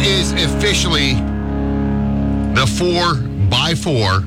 It is officially the 4x4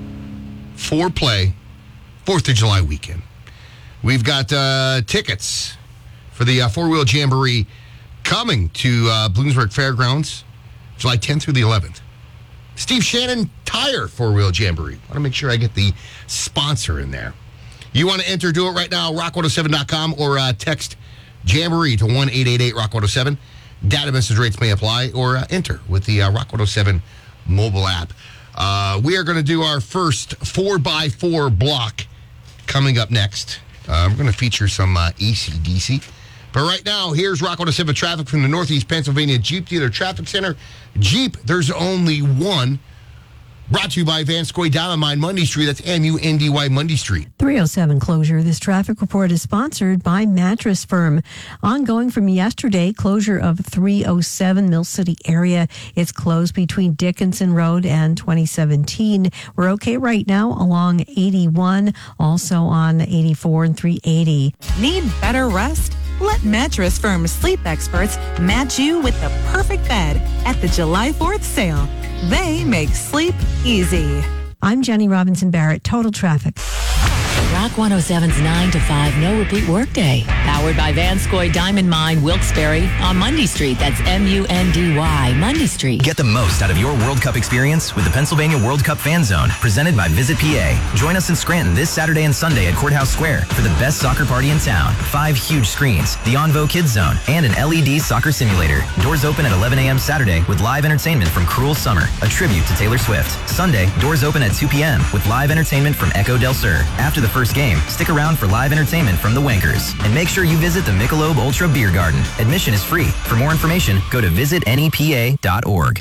4-play 4th of July weekend. We've got tickets for the four-wheel jamboree coming to Bloomsburg Fairgrounds, July 10th through the 11th. Steve Shannon Tire four-wheel jamboree. I want to make sure I get the sponsor in there. You want to enter, do it right now, rock107.com, or text jamboree to 1-888-ROCK107. Data message rates may apply, or enter with the Rock 107 mobile app. We are going to do our first 4x4 block coming up next. We're going to feature some AC/DC. But right now, here's Rock 107 traffic from the Northeast Pennsylvania Jeep Dealer Traffic Center. Jeep, there's only one. Brought to you by Vanscoy Diamond Mine, Mundy Street. That's MUNDY Mundy Street. 307 closure. This traffic report is sponsored by Mattress Firm. Ongoing from yesterday, closure of 307 Mill City area. It's closed between Dickinson Road and 2017. We're okay right now along 81, also on 84 and 380. Need better rest? Let Mattress Firm sleep experts match you with the perfect bed at the July 4th sale. They make sleep easy. I'm Jenny Robinson Barrett, Total Traffic. Rock 107's 9 to 5 no repeat workday. Powered by Vanscoy Diamond Mine, Wilkes-Barre on Mundy Street. That's MUNDY, Mundy Street. Get the most out of your World Cup experience with the Pennsylvania World Cup Fan Zone, presented by Visit PA. Join us in Scranton this Saturday and Sunday at Courthouse Square for the best soccer party in town. 5 huge screens, the Onvo Kids Zone, and an LED soccer simulator. Doors open at 11 a.m. Saturday with live entertainment from Cruel Summer, a tribute to Taylor Swift. Sunday, doors open at 2 p.m. with live entertainment from Echo Del Sur. After the first game, stick around for live entertainment from the Wankers. And make sure you visit the Michelob Ultra Beer Garden. Admission is free. For more information, go to visitnepa.org.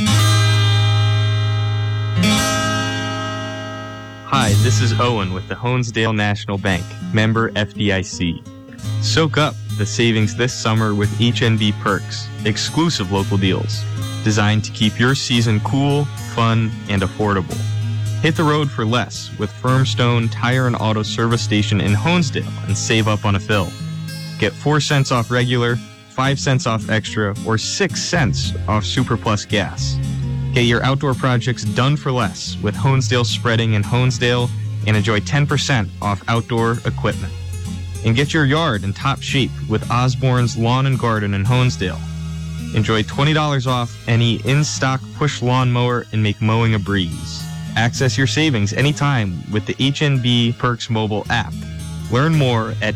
Hi, this is Owen with the Honesdale National Bank, member FDIC. Soak up the savings this summer with HNB Perks, exclusive local deals, designed to keep your season cool, fun, and affordable. Hit the road for less with Firmstone Tire and Auto Service Station in Honesdale and save up on a fill. Get 4 cents off regular, 5 cents off extra, or 6 cents off Super Plus gas. Get your outdoor projects done for less with Honesdale Spreading in Honesdale and enjoy 10% off outdoor equipment. And get your yard in top shape with Osborne's Lawn and Garden in Honesdale. Enjoy $20 off any in-stock push lawnmower and make mowing a breeze. Access your savings anytime with the HNB Perks mobile app. Learn more at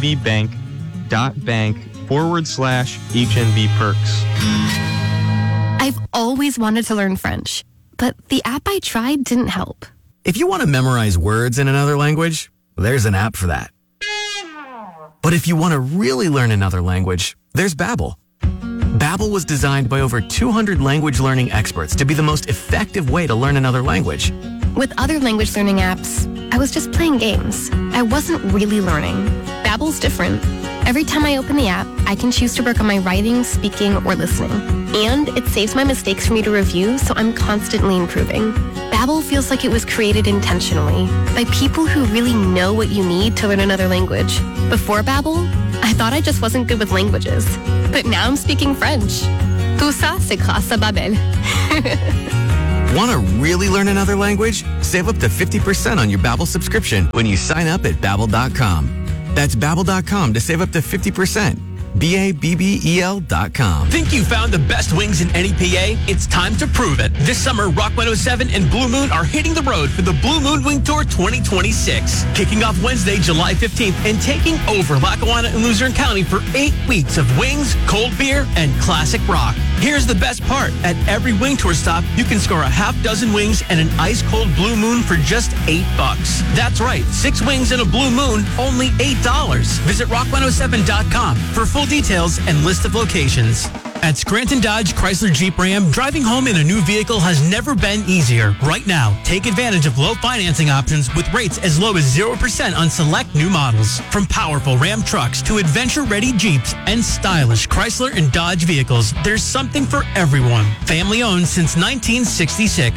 hnbbank.bank/HNB Perks. I've always wanted to learn French, but the app I tried didn't help. If you want to memorize words in another language, there's an app for that. But if you want to really learn another language, there's Babbel. Babbel was designed by over 200 language learning experts to be the most effective way to learn another language. With other language learning apps, I was just playing games. I wasn't really learning. Babbel's different. Every time I open the app, I can choose to work on my writing, speaking, or listening. And it saves my mistakes for me to review, so I'm constantly improving. Babbel feels like it was created intentionally by people who really know what you need to learn another language. Before Babbel, I thought I just wasn't good with languages. But now I'm speaking French. Tout ça, c'est grâce à Babbel. Want to really learn another language? Save up to 50% on your Babbel subscription when you sign up at Babbel.com. That's Babbel.com to save up to 50%. Babbel.com. Think you found the best wings in NEPA? It's time to prove it. This summer, Rock 107 and Blue Moon are hitting the road for the Blue Moon Wing Tour 2026. Kicking off Wednesday, July 15th and taking over Lackawanna and Luzerne County for 8 weeks of wings, cold beer, and classic rock. Here's the best part. At every Wing Tour stop, you can score a half dozen wings and an ice-cold Blue Moon for just $8. That's right, 6 wings and a Blue Moon, only $8. Visit rock107.com for full details and list of locations. At Scranton Dodge Chrysler Jeep Ram, driving home in a new vehicle has never been easier. Right now, take advantage of low financing options with rates as low as 0% on select new models. From powerful Ram trucks to adventure-ready Jeeps and stylish Chrysler and Dodge vehicles, there's something for everyone. Family owned since 1966.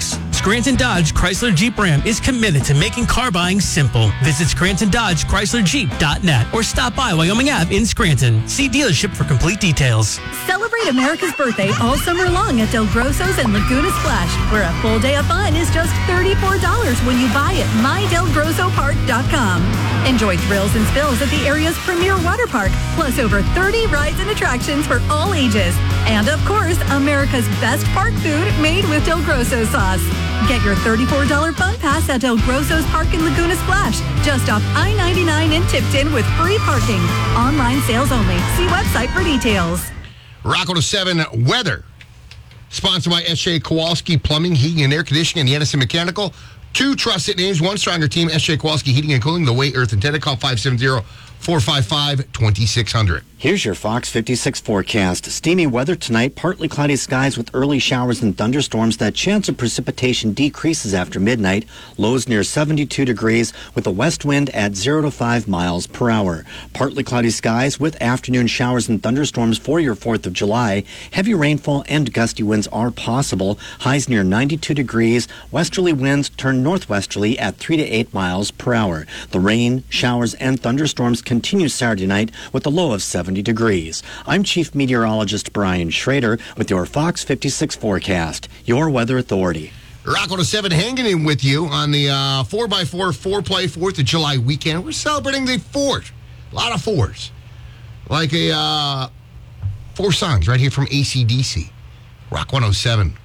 Scranton Dodge Chrysler Jeep Ram is committed to making car buying simple. Visit ScrantonDodgeChryslerJeep.net or stop by Wyoming Ave in Scranton. See dealership for complete details. Celebrate America's birthday all summer long at Del Grosso's and Laguna Splash, where a full day of fun is just $34 when you buy at MyDelGrossoPark.com. Enjoy thrills and spills at the area's premier water park, plus over 30 rides and attractions for all ages. And of course, America's best park food made with Del Grosso sauce. Get your $34 fun pass at Del Grosso's Park in Laguna Splash, just off I-99 in Tipton with free parking. Online sales only. See website for details. Rock 107 weather. Sponsored by S.J. Kowalski Plumbing, Heating, and Air Conditioning, and Edison Mechanical. 2 trusted names, 1 stronger team, S.J. Kowalski Heating and Cooling, the way Earth intended. Call 570-455-2600. Here's your Fox 56 forecast. Steamy weather tonight, partly cloudy skies with early showers and thunderstorms. That chance of precipitation decreases after midnight. Lows near 72 degrees with a west wind at 0 to 5 miles per hour. Partly cloudy skies with afternoon showers and thunderstorms for your 4th of July. Heavy rainfall and gusty winds are possible. Highs near 92 degrees. Westerly winds turn northwesterly at 3 to 8 miles per hour. The rain, showers, and thunderstorms continue Saturday night with a low of 70 degrees. I'm Chief Meteorologist Brian Schrader with your Fox 56 forecast, your weather authority. Rock 107 hanging in with you on the 4x4 4-play 4th of July weekend. We're celebrating the 4s. A lot of 4s. Like 4 songs right here from AC/DC. Rock 107.